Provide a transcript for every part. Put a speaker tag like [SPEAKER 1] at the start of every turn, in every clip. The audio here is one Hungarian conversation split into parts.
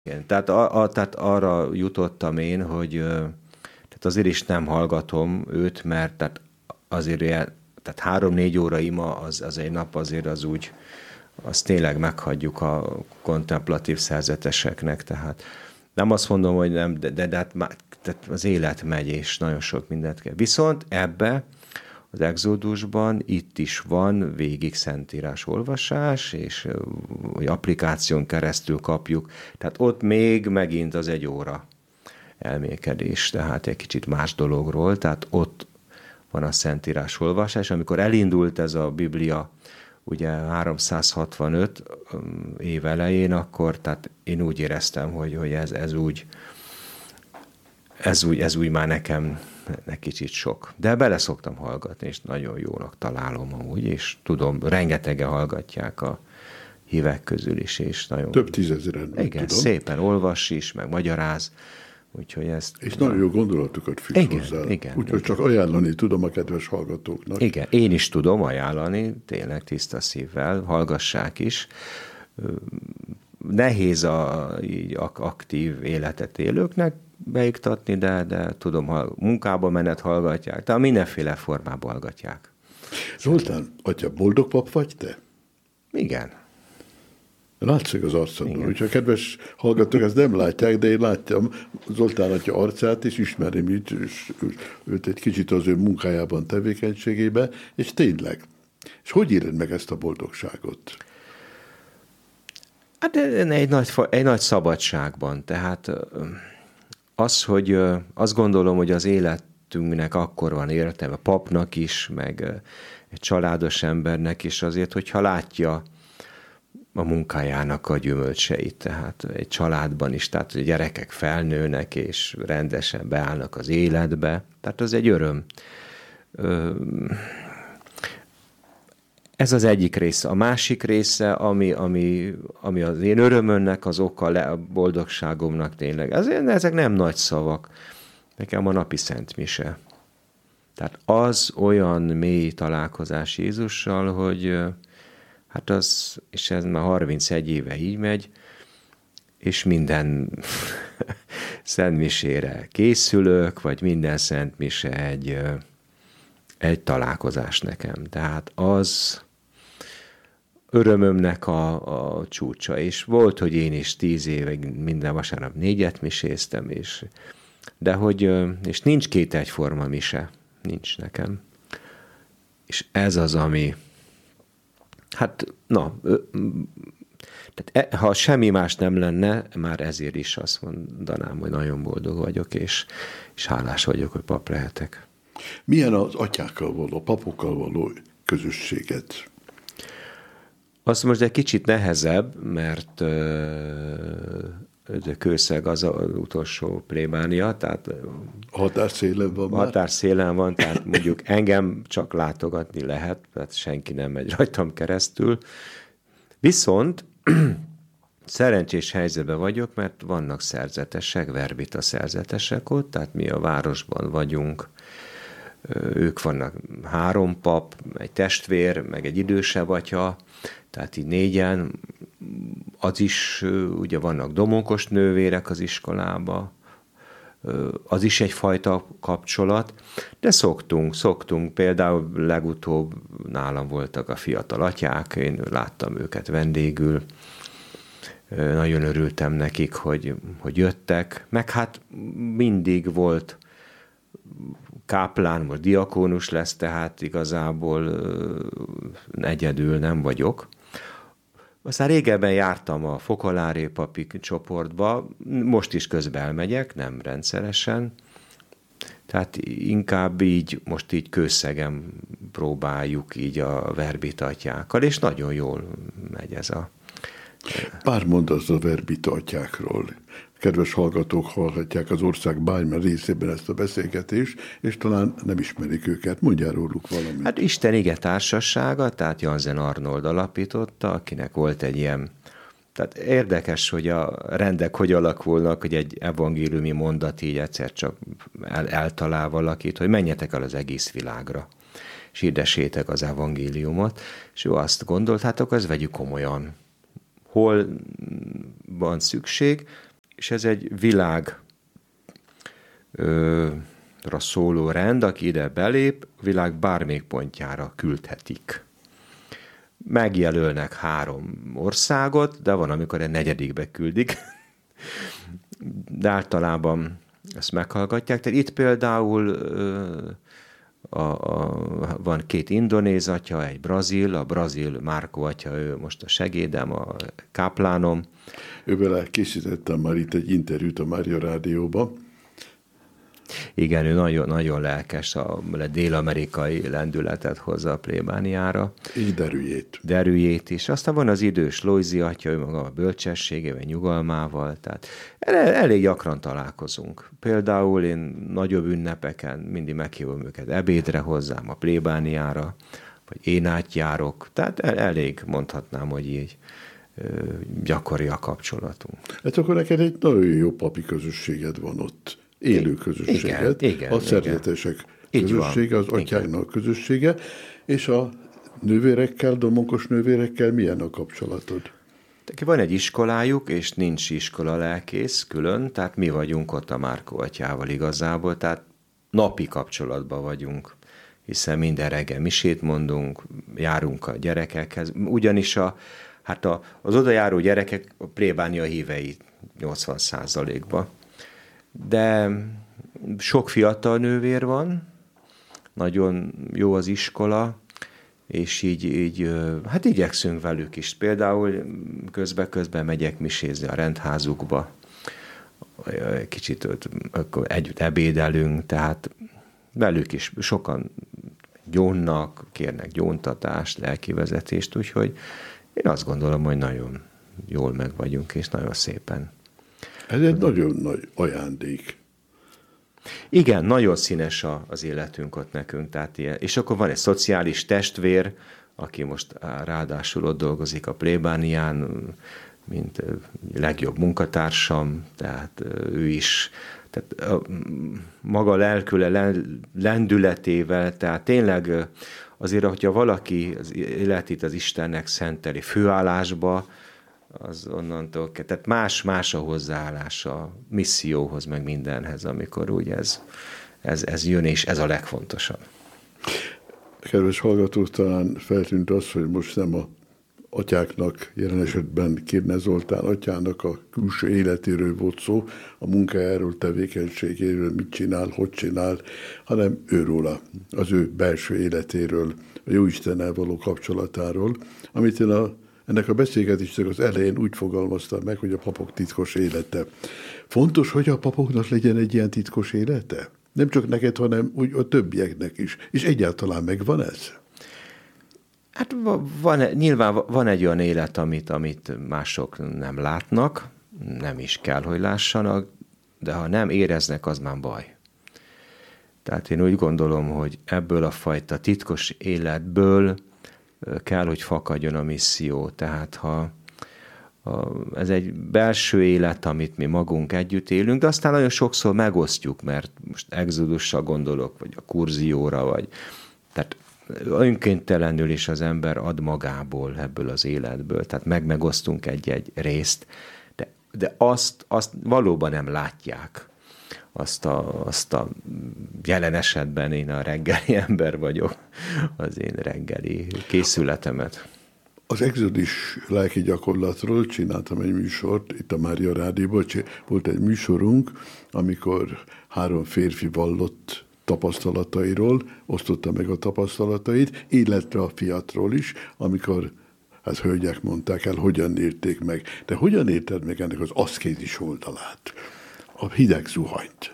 [SPEAKER 1] Igen. Tehát arra jutottam én, hogy tehát azért is nem hallgatom őt, mert tehát azért tehát 3-4 óra ima az egy nap azért az úgy, azt tényleg meghagyjuk a kontemplatív szerzeteseknek, tehát nem azt mondom, hogy nem, de hát tehát az élet megy, és nagyon sok mindent kell. Viszont ebbe az Exodusban itt is van végig szentírás olvasás, és hogy applikáción keresztül kapjuk. Tehát ott még megint az 1 óra elmélkedés, tehát egy kicsit más dologról, tehát ott van a szentírás olvasás. Amikor elindult ez a Biblia, ugye 365 év elején, akkor tehát én úgy éreztem, hogy ez úgy már nekem kicsit sok. De bele szoktam hallgatni, és nagyon jónak találom amúgy, és tudom, rengetegen hallgatják a hívek közül is, és nagyon...
[SPEAKER 2] Több tízezeren.
[SPEAKER 1] Igen, tudom. Szépen olvas is, meg magyaráz, úgyhogy ezt...
[SPEAKER 2] És nagyon jó gondolatokat fűz hozzá.
[SPEAKER 1] Igen.
[SPEAKER 2] Úgyhogy csak ajánlani tudom a kedves hallgatóknak.
[SPEAKER 1] Igen, én is tudom ajánlani, tényleg tiszta szívvel, hallgassák is. Nehéz így aktív életet élőknek beiktatni, de tudom, ha munkába menet hallgatják, tehát mindenféle formában hallgatják.
[SPEAKER 2] Zoltán, atya, boldog pap vagy te?
[SPEAKER 1] Igen.
[SPEAKER 2] Látszik az arcodon. Úgyhogy a kedves hallgatók ezt nem látják, de én láttam Zoltán atya arcát, és ismerem így, és őt egy kicsit az ő munkájában, tevékenységében, és tényleg. És hogy éred meg ezt a boldogságot?
[SPEAKER 1] Hát egy nagy szabadságban. Tehát az, hogy azt gondolom, hogy az életünknek akkor van értelme, a papnak is, meg egy családos embernek is azért, hogyha látja a munkájának a gyümölcseit, tehát egy családban is, tehát a gyerekek felnőnek, és rendesen beállnak az életbe, tehát az egy öröm. Ez az egyik része. A másik része, ami az én örömönnek az oka, a boldogságomnak tényleg. Ezek nem nagy szavak. Nekem a napi szentmise. Tehát az olyan mély találkozás Jézussal, hogy hát az, és ez már 31 éve így megy, és minden szentmisére készülök, vagy minden szentmise egy találkozás nekem. Tehát az örömömnek a csúcsa. És volt, hogy én is 10 évig minden vasárnap 4 miséztem, és nincs 2 egyforma mise. Nincs nekem. És ez az, ami tehát ha semmi más nem lenne, már ezért is azt mondanám, hogy nagyon boldog vagyok, és hálás vagyok, hogy pap lehetek.
[SPEAKER 2] Milyen az atyákkal való, papokkal való közösséget?
[SPEAKER 1] Az most egy kicsit nehezebb, mert Kőszeg az utolsó plébánia, tehát határszélen van, tehát mondjuk engem csak látogatni lehet, tehát senki nem megy rajtam keresztül. Viszont szerencsés helyzetben vagyok, mert vannak szerzetesek, verbita szerzetesek ott, tehát mi a városban vagyunk, ők vannak 3 pap, egy testvér, meg egy idősebb atya, tehát így 4-en, az is, ugye vannak domonkos nővérek az iskolába, az is egyfajta kapcsolat, de szoktunk, például legutóbb nálam voltak a fiatal atyák, én láttam őket vendégül, nagyon örültem nekik, hogy jöttek, meg hát mindig volt káplán, most diakónus lesz, tehát igazából egyedül nem vagyok. Aztán régebben jártam a Fokolári papi csoportba, most is közben elmegyek, nem rendszeresen. Tehát inkább most így Kőszegen próbáljuk így a verbita atyákkal, és nagyon jól megy ez a...
[SPEAKER 2] Pár mondat a verbita atyákról. Kedves hallgatók hallhatják az ország bármilyen részében ezt a beszélgetést, és talán nem ismerik őket. Mondjál róluk valamit.
[SPEAKER 1] Hát Isten ige társasága, tehát Janzen Arnold alapította, akinek volt egy ilyen... Tehát érdekes, hogy a rendek hogy alakulnak, hogy egy evangéliumi mondat így egyszer csak eltalál valakit, hogy menjetek el az egész világra, és hirdessétek az evangéliumot, és ő azt gondolt, hát akkor ezt vegyük komolyan. Hol van szükség, és ez egy világra szóló rend, aki ide belép, a világ bármelyik pontjára küldhetik. Megjelölnek 3 országot, de van, amikor egy 4. küldik, de általában ezt meghallgatják. Tehát itt például van 2 indonéz atya, egy brazil, a brazil Márko atya, ő most a segédem, a káplánom.
[SPEAKER 2] Ővel készítettem már itt egy interjút a Mária Rádióba.
[SPEAKER 1] Igen, ő nagyon, nagyon lelkes, a dél-amerikai lendületet hozza a plébániára.
[SPEAKER 2] Így
[SPEAKER 1] derűjét is. Aztán van az idős Loisy atya, ő maga a bölcsességével, nyugalmával, tehát elég gyakran találkozunk. Például én nagyobb ünnepeken mindig meghívom őket ebédre hozzám, a plébániára, vagy én átjárok, tehát elég mondhatnám, hogy így gyakori a kapcsolatunk.
[SPEAKER 2] Hát akkor neked egy nagyon jó papi közösséged van ott. Élő közösséget,
[SPEAKER 1] igen,
[SPEAKER 2] a szerzetesek közössége, az atyáknak közössége, és a nővérekkel, domonkos nővérekkel milyen a kapcsolatod?
[SPEAKER 1] Van egy iskolájuk, és nincs iskola lelkész külön, tehát mi vagyunk ott a Márko atyával igazából, tehát napi kapcsolatban vagyunk, hiszen minden reggel misét mondunk, járunk a gyerekekhez, ugyanis az oda járó gyerekek a plébánia hívei 80%-ba. De sok fiatal nővér van, nagyon jó az iskola, és így hát igyekszünk velük is. Például közben megyek misézni a rendházukba, kicsit akkor együtt ebédelünk, tehát velük is sokan gyónnak, kérnek gyóntatást, lelkivezetést, úgyhogy én azt gondolom, hogy nagyon jól meg vagyunk, és nagyon szépen.
[SPEAKER 2] Ez egy nagyon nagy ajándék.
[SPEAKER 1] Igen, nagyon színes az életünk ott nekünk. Tehát ilyen. És akkor van egy szociális testvér, aki most ráadásul ott dolgozik a plébánián, mint legjobb munkatársam, tehát ő is, tehát maga lelküle, lendületével, tehát tényleg azért, hogyha valaki az életét az Istennek szenteli főállásba, az onnantól, tehát más a hozzáállása a misszióhoz, meg mindenhez, amikor úgy ez jön, és ez a legfontosabb.
[SPEAKER 2] Kedves hallgatók, talán feltűnt az, hogy most nem a atyáknak, jelen esetben Kirne Zoltán atyának a külső életéről volt szó, a munkájáról, tevékenységéről, mit csinál, hogy csinál, hanem őróla, az ő belső életéről, a Jóistennel való kapcsolatáról, amit én ennek a beszélgetésnek az elején úgy fogalmaztam meg, hogy a papok titkos élete. Fontos, hogy a papoknak legyen egy ilyen titkos élete? Nem csak neked, hanem úgy a többieknek is. És egyáltalán megvan ez?
[SPEAKER 1] Hát nyilván van egy olyan élet, amit mások nem látnak, nem is kell, hogy lássanak, de ha nem éreznek, az már baj. Tehát én úgy gondolom, hogy ebből a fajta titkos életből kell, hogy fakadjon a misszió. Tehát ez egy belső élet, amit mi magunk együtt élünk, de aztán nagyon sokszor megosztjuk, mert most Exodussal gondolok, vagy a Kurzióra, vagy tehát önkéntelenül is az ember ad magából ebből az életből, tehát megosztunk egy részt, de azt valóban nem látják. Azt a jelen esetben én a reggeli ember vagyok, az én reggeli készületemet.
[SPEAKER 2] Az exodus lelki gyakorlatról csináltam egy műsort, itt a Mária Rádióban volt egy műsorunk, amikor 3 férfi vallott tapasztalatairól, osztotta meg a tapasztalatait, illetve a fiatról is, amikor hát hölgyek mondták el, hogyan érték meg. De hogyan érted meg ennek az aszkézis oldalát? A hideg zuhanyt.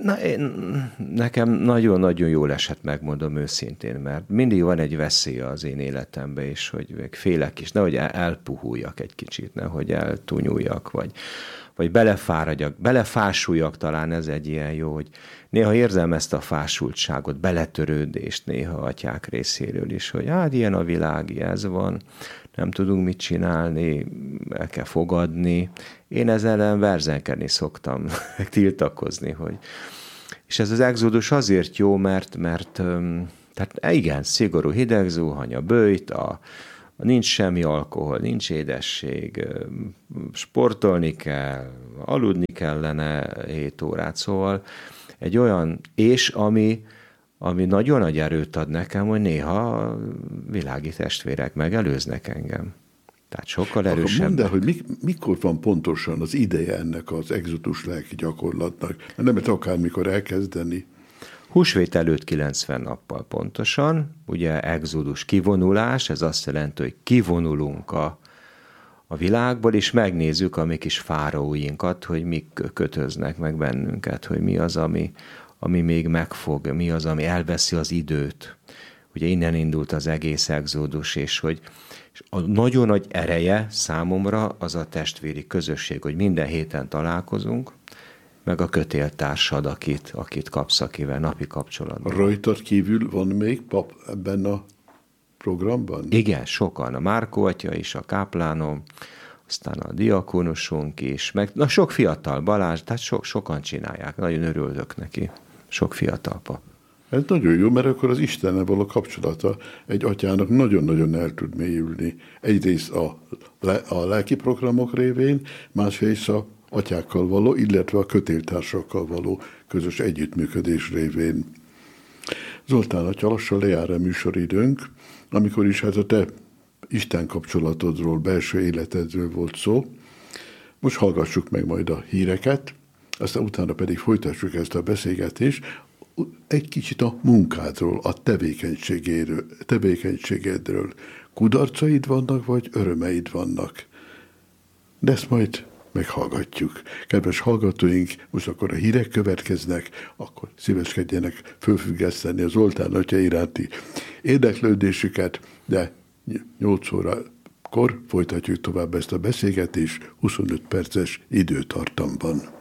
[SPEAKER 1] Nekem nagyon-nagyon jól esett, megmondom őszintén, mert mindig van egy veszély az én életemben, és hogy félek is, nehogy elpuhuljak egy kicsit, nehogy eltúnyuljak, vagy belefáradjak, belefásuljak, talán ez egy ilyen jó, hogy néha érzem ezt a fásultságot, beletörődést néha atyák részéről is, hogy hát ilyen a világ, ez van, nem tudunk mit csinálni, el kell fogadni. Én ezzel ellen verzenkedni szoktam, tiltakozni, hogy... És ez az exodus azért jó, mert tehát igen, szigorú hidegzuhany, a böjt, nincs semmi alkohol, nincs édesség, sportolni kell, aludni kellene 7 órát, szóval egy olyan, és ami nagyon nagy erőt ad nekem, hogy néha a világi testvérek megelőznek engem. Tehát sokkal erősebb.
[SPEAKER 2] Mondd el, hogy mikor van pontosan az ideje ennek az egzotus lelki gyakorlatnak? Nem lehet akármikor elkezdeni.
[SPEAKER 1] Húsvét előtt 90 nappal pontosan, ugye exodus kivonulás, ez azt jelenti, hogy kivonulunk a világból, és megnézzük a mi kis fáraóinkat, hogy mik kötöznek meg bennünket, hogy mi az, ami még megfog, mi az, ami elveszi az időt. Ugye innen indult az egész exodus, és a nagyon nagy ereje számomra az a testvéri közösség, hogy minden héten találkozunk, meg a kötéltársad, akit kapsz, akivel napi kapcsolatban.
[SPEAKER 2] Rajtad kívül van még pap ebben a programban?
[SPEAKER 1] Igen, sokan. A Márkó atya is, a káplánom, aztán a diakonusunk is, meg sok fiatal, Balázs, tehát sokan csinálják. Nagyon örülök neki. Sok fiatal pap.
[SPEAKER 2] Ez nagyon jó, mert akkor az Istennel való kapcsolata egy atyának nagyon-nagyon el tud mélyülni. Egyrészt a lelki programok révén, másrészt a atyákkal való, illetve a kötéltársakkal való közös együttműködés révén. Zoltán atya, lassan lejár a műsoridőnk, amikor is hát a te Isten kapcsolatodról, belső életedről volt szó. Most hallgassuk meg majd a híreket, aztán utána pedig folytassuk ezt a beszélgetést, egy kicsit a munkádról, a tevékenységedről. Kudarcaid vannak, vagy örömeid vannak? De ezt majd meghallgatjuk. Kedves hallgatóink, most akkor a hírek következnek, akkor szíveskedjenek fölfüggeszteni az Zoltán atya iránti érdeklődésüket, de 8 órakor folytatjuk tovább ezt a beszélgetést 25 perces időtartamban.